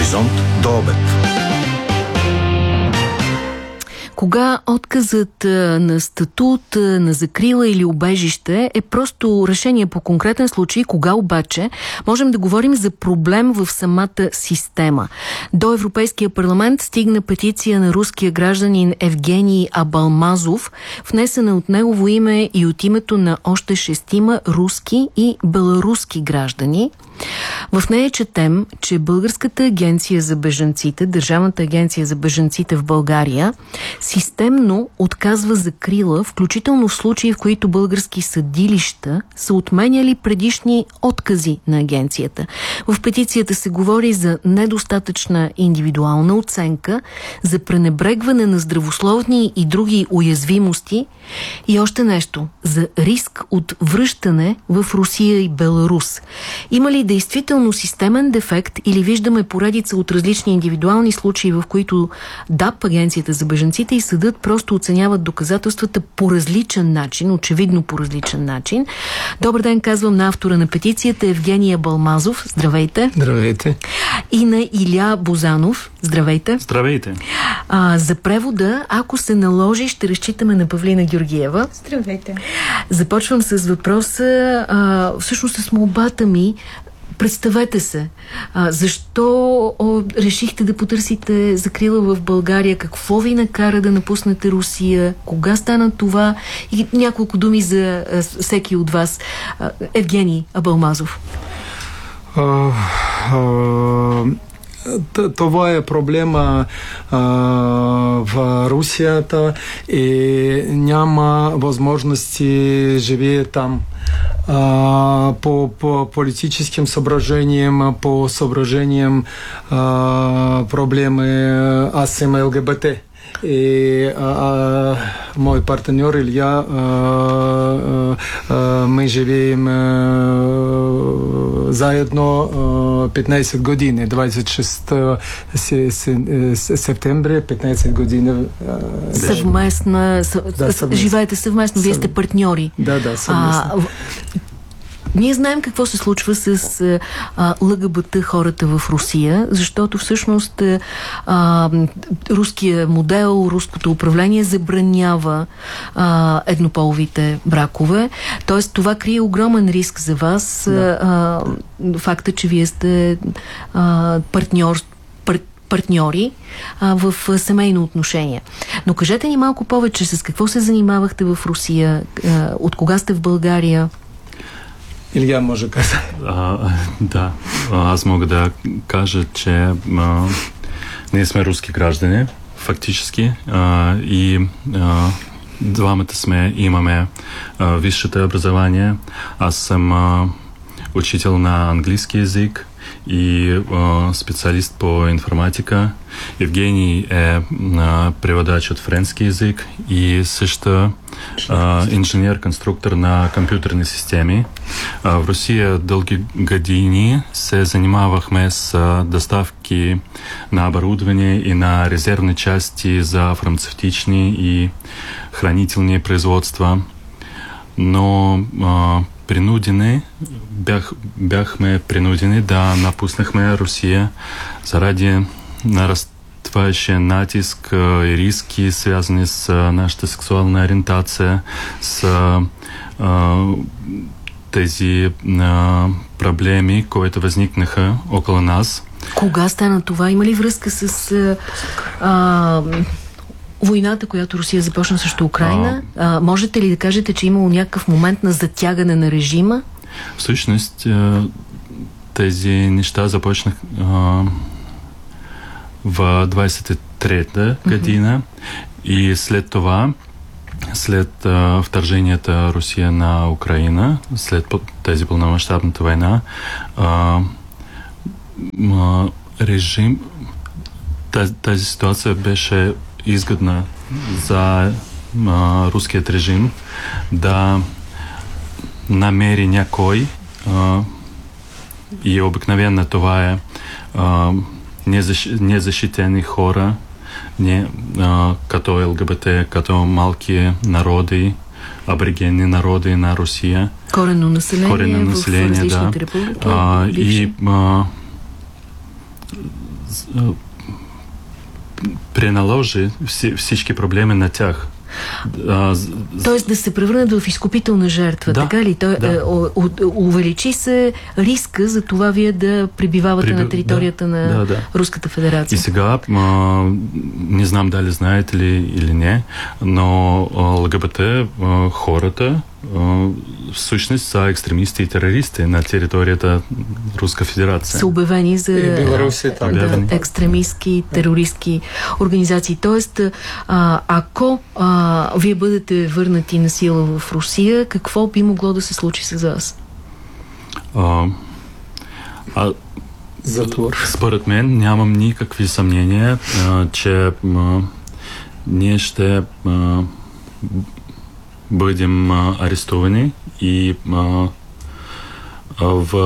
Хоризонт до обед. Кога отказът на статут, на закрила или убежище е просто решение по конкретен случай, кога обаче можем да говорим за проблем в самата система. До Европейския парламент стигна петиция на руския гражданин Евгений Абалмазов, внесена от негово име и от името на още 6 руски и беларуски граждани. В нея четем, че Българската агенция за бежанците, Държавната агенция за бежанците в България, системно отказва закрила, включително в случаи, в които български съдилища са отменяли предишни откази на агенцията. В петицията се говори за недостатъчна индивидуална оценка, за пренебрегване на здравословни и други уязвимости и още нещо, за риск от връщане в Русия и Беларус. Има ли действително системен дефект или виждаме поредица от различни индивидуални случаи, в които ДАП, Агенцията за бежанците и съдът просто оценяват доказателствата по различен начин, очевидно по различен начин? Добър ден, казвам на автора на петицията Евгений Абалмазов. Здравейте. Здравейте. И на Иля Бозанов. Здравейте. Здравейте. За превода, ако се наложи, ще разчитаме на Павлина Георгиева. Здравейте. Започвам с въпроса, всъщност с молбата ми. Представете се, защо решихте да потърсите закрила в България? Какво ви накара да напуснете Русия? Кога стана това? И няколко думи за всеки от вас. Евгений Абалмазов. Това е проблема в Русията и няма възможности живее там. По политическим съображениям, по съображениям проблеми аз съм ЛГБТ. И мой партньор Илья, мы живеем заедно 15 години. 26 септември, 15 години. Съвместно. Живеете съвместно, вие сте партньори. Да, съвместно. Ние знаем какво се случва с ЛГБТ хората в Русия, защото всъщност руския модел, руското управление забранява еднополовите бракове. Тоест това крие огромен риск за вас. Да. Факта, че вие сте партньори в семейно отношение. Но кажете ни малко повече, с какво се занимавахте в Русия, от кога сте в България? Илья може каза. Да, аз мога да кажа, че ние сме руски граждани, фактически, и двамата имаме висшето образование. Аз съм учител на английски език и специалист по информатика. Евгений е преводач от френски език и също инженер-конструктор на компютърни системи. В Русия дълги години се занимавахме с доставки на оборудване и на резервни части за фармацевтични и хранителни производства. Но бяхме принудени да напуснахме Русия заради нарастващия натиск и риски, связани с нашата сексуална ориентация, с тези проблеми, които възникнаха около нас. Кога стана това? Има ли връзка с войната, която Русия започна срещу Украйна? Можете ли да кажете, че имало някакъв момент на затягане на режима? Всъщност, тези неща започнах в 23-та година и след това, след вторжението Русия на Украина, след тази пълномащабната война, режим, тази ситуация беше изгодна за руският режим да намери някой и обикновено това е незащитени хора, като ЛГБТ, като малки народи, аборигенни народи на Русия. Коренно население в различните да. републики. И преналожи всички проблеми на тях. Тоест да се превърнат в изкупителна жертва, да, така ли? Увеличи се риска за това вие да пребивавате на територията на Руската федерация. И сега, не знам дали знаете ли или не, но ЛГБТ хората всъщност са екстремисти и терористи на територията Руска федерация. Са обявени за екстремистки, терористки организации. Тоест, ако вие бъдете върнати на сила в Русия, какво би могло да се случи с вас? Затвор. Според мен нямам никакви съмнения, че ние ще бъдем арестувани и в